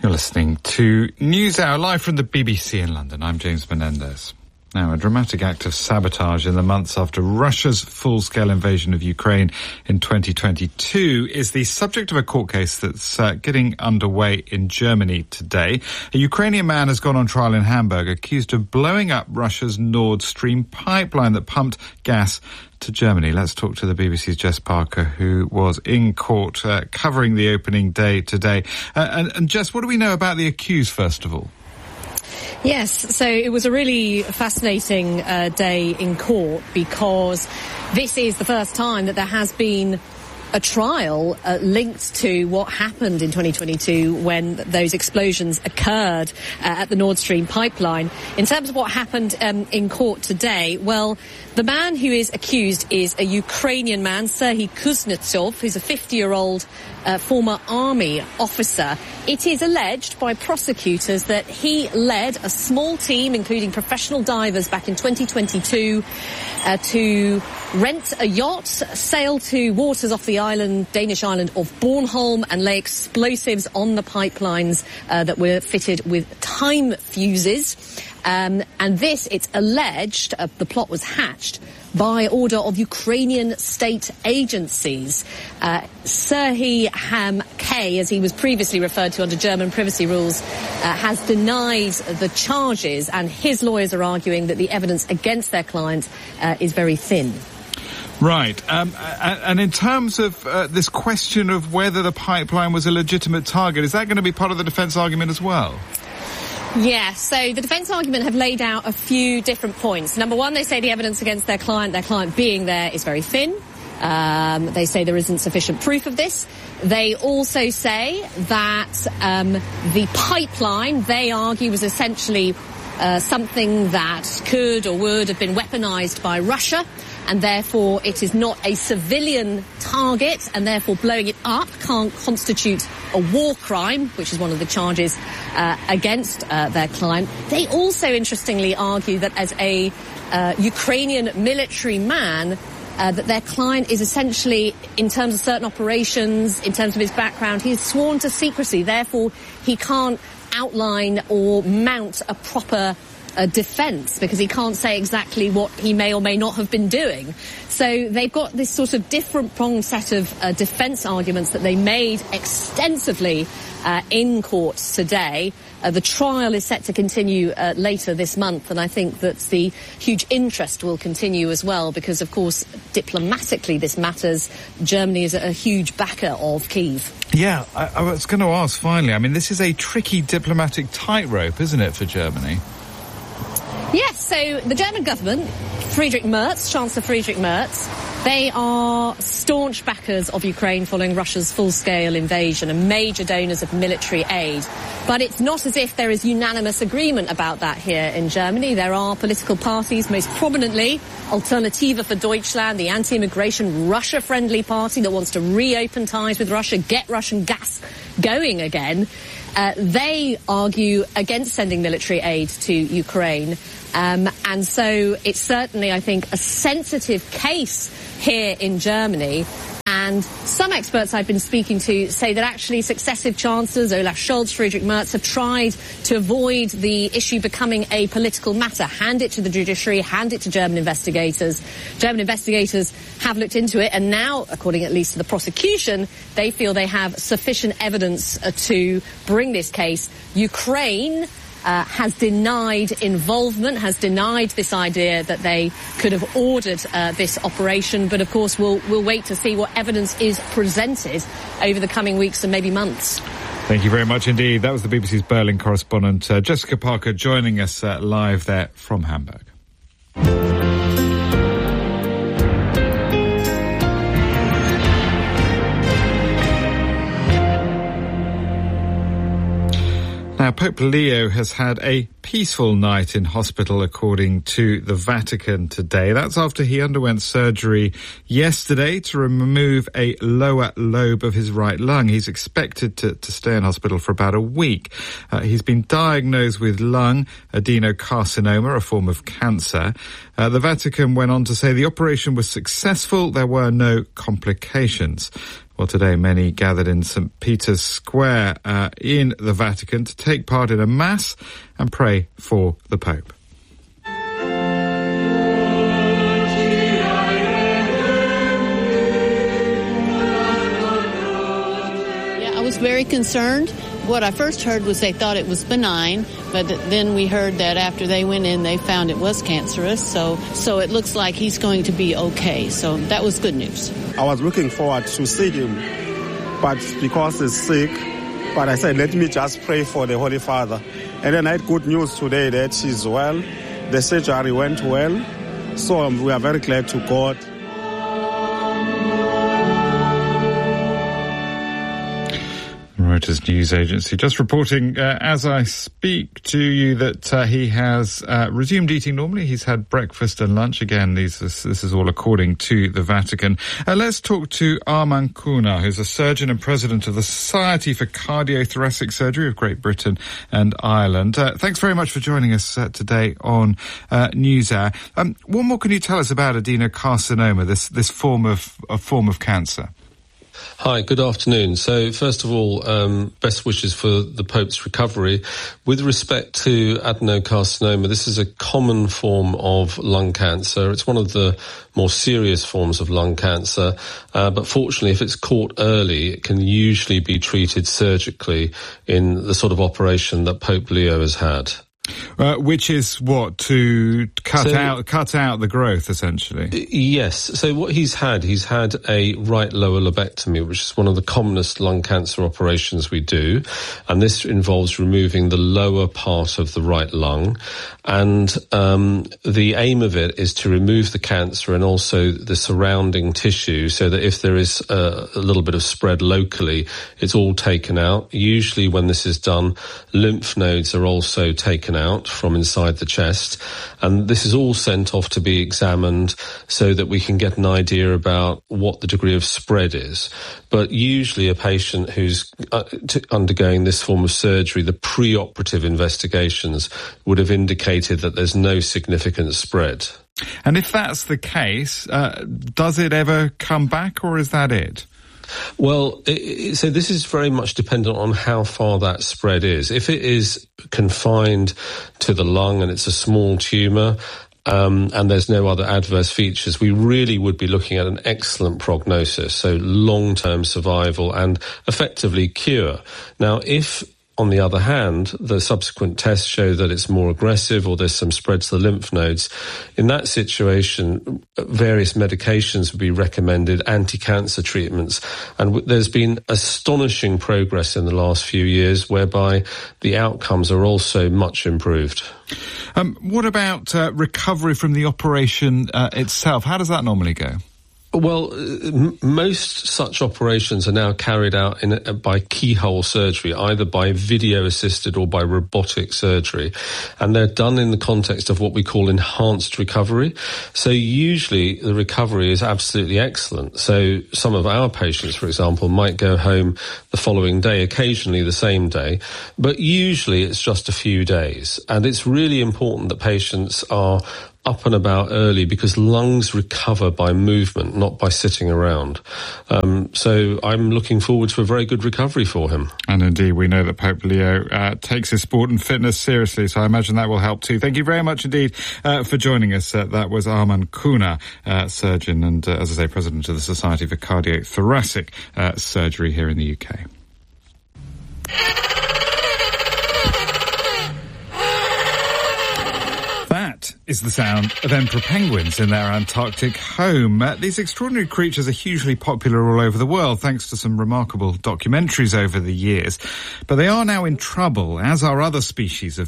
You're listening to NewsHour, live from the BBC in London. I'm James Menendez. Now, a dramatic act of sabotage in the months after Russia's full-scale invasion of Ukraine in 2022 is the subject of a court case that's getting underway in Germany today. A Ukrainian man has gone on trial in Hamburg accused of blowing up Russia's Nord Stream pipeline that pumped gas to Germany. Let's talk to the BBC's Jess Parker, who was in court covering the opening day today. And Jess, what do we know about the accused, first of all? Yes, so it was a really fascinating day in court because this is the first time that there has been a trial linked to what happened in 2022 when those explosions occurred at the Nord Stream pipeline. In terms of what happened in court today, well, the man who is accused is a Ukrainian man, Serhiy Kuznetsov, who's a 50-year-old former army officer. It is alleged by prosecutors that he led a small team, including professional divers, back in 2022 to rent a yacht, sail to waters off the Danish island of Bornholm, and lay explosives on the pipelines that were fitted with time fuses. And this, it's alleged, the plot was hatched by order of Ukrainian state agencies. Serhiy K, as he was previously referred to under German privacy rules, has denied the charges, and his lawyers are arguing that the evidence against their client is very thin. Right. And in terms of this question of whether the pipeline was a legitimate target, is that going to be part of the defence argument as well? Yeah, so the defence argument have laid out a few different points. Number one, they say the evidence against their client being there, is very thin. They say there isn't sufficient proof of this. They also say that the pipeline, they argue, was essentially something that could or would have been weaponised by Russia, and therefore it is not a civilian target, and therefore blowing it up can't constitute a war crime, which is one of the charges against their client. They also, interestingly, argue that as a Ukrainian military man, that their client is essentially, in terms of certain operations, in terms of his background, he is sworn to secrecy. Therefore, he can't outline or mount a proper defence because he can't say exactly what he may or may not have been doing. So they've got this sort of different pronged set of defence arguments that they made extensively in court today. The trial is set to continue later this month, and I think that the huge interest will continue as well because, of course, diplomatically this matters. Germany is a huge backer of Kyiv. Yeah, I was going to ask finally, I mean, this is a tricky diplomatic tightrope, isn't it, for Germany? Yes, so the German government, Friedrich Merz, Chancellor Friedrich Merz, they are staunch backers of Ukraine following Russia's full-scale invasion and major donors of military aid. But it's not as if there is unanimous agreement about that here in Germany. There are political parties, most prominently Alternative für Deutschland, the anti-immigration Russia-friendly party that wants to reopen ties with Russia, get Russian gas going again. They argue against sending military aid to Ukraine. And so it's certainly, I think, a sensitive case here in Germany. And some experts I've been speaking to say that actually successive chancellors, Olaf Scholz, Friedrich Merz, have tried to avoid the issue becoming a political matter. Hand it to the judiciary, hand it to German investigators. German investigators have looked into it, and now, according at least to the prosecution, they feel they have sufficient evidence to bring this case. Ukraine has denied involvement, has denied this idea that they could have ordered this operation. But, of course, we'll wait to see what evidence is presented over the coming weeks and maybe months. Thank you very much indeed. That was the BBC's Berlin correspondent, Jessica Parker, joining us live there from Hamburg. Now, Pope Leo has had a peaceful night in hospital, according to the Vatican today. That's after he underwent surgery yesterday to remove a lower lobe of his right lung. He's expected to stay in hospital for about a week. He's been diagnosed with lung adenocarcinoma, a form of cancer. The Vatican went on to say the operation was successful. There were no complications. Well, today many gathered in St. Peter's Square in the Vatican to take part in a mass and pray for the Pope. I was very concerned. What I first heard was they thought it was benign, but then we heard that after they went in, they found it was cancerous. So it looks like he's going to be okay. So that was good news. I was looking forward to see him, but because he's sick, but I said, let me just pray for the Holy Father. And then I had good news today that he's well. The surgery went well. So we are very glad to God. Reuters news agency just reporting as I speak to you that he has resumed eating normally. He's had breakfast and lunch again. This is all according to the Vatican. Let's talk to Arman Kuna, who's a surgeon and president of the Society for Cardiothoracic Surgery of Great Britain and Ireland. Thanks very much for joining us today on NewsHour. What more can you tell us about adenocarcinoma, this form of cancer? Hi, good afternoon. So first of all, best wishes for the Pope's recovery. With respect to adenocarcinoma, this is a common form of lung cancer. It's one of the more serious forms of lung cancer, but fortunately, if it's caught early, it can usually be treated surgically in the sort of operation that Pope Leo has had. Which is what? To cut out the growth, essentially? Yes. So what he's had a right lower lobectomy, which is one of the commonest lung cancer operations we do. And this involves removing the lower part of the right lung. And the aim of it is to remove the cancer and also the surrounding tissue so that if there is a little bit of spread locally, it's all taken out. Usually when this is done, lymph nodes are also taken out from inside the chest, and this is all sent off to be examined so that we can get an idea about what the degree of spread is. But usually a patient who's undergoing this form of surgery, the pre-operative investigations would have indicated that there's no significant spread. And if that's the case, does it ever come back, or is that it? Well, so this is very much dependent on how far that spread is. If it is confined to the lung and it's a small tumour, and there's no other adverse features, we really would be looking at an excellent prognosis, so long-term survival and effectively cure. Now, if on the other hand, the subsequent tests show that it's more aggressive or there's some spread to the lymph nodes. In that situation, various medications would be recommended, anti-cancer treatments. And there's been astonishing progress in the last few years whereby the outcomes are also much improved. What about recovery from the operation itself? How does that normally go? Well, most such operations are now carried out by keyhole surgery, either by video-assisted or by robotic surgery. And they're done in the context of what we call enhanced recovery. So usually the recovery is absolutely excellent. So some of our patients, for example, might go home the following day, occasionally the same day. But usually it's just a few days. And it's really important that patients are up and about early because lungs recover by movement, not by sitting around. So I'm looking forward to a very good recovery for him. And indeed, we know that Pope Leo takes his sport and fitness seriously, so I imagine that will help too. Thank you very much indeed for joining us. That was Arman Kuna, surgeon and, as I say, president of the Society for Cardiothoracic Surgery here in the UK. Is the sound of emperor penguins in their Antarctic home. These extraordinary creatures are hugely popular all over the world, thanks to some remarkable documentaries over the years. But they are now in trouble, as are other species of